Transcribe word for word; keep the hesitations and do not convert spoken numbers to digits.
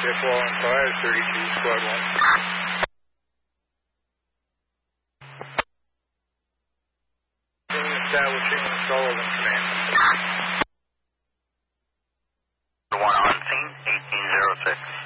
If all on five, thirty-two, squad one. Establishing Sullivan command. one on scene, eighteen oh six.